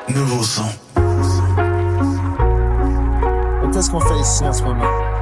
Nouveau son. Et qu'est-ce qu'on fait ici en ce moment?